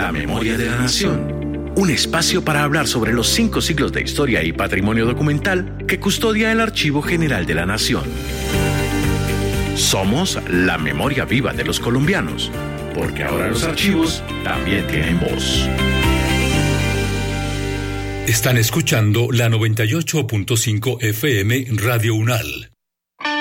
La Memoria de la Nación, un espacio para hablar sobre los 5 siglos de historia y patrimonio documental que custodia el Archivo General de la Nación. Somos la memoria viva de los colombianos, porque ahora los archivos también tienen voz. Están escuchando la 98.5 FM Radio UNAL.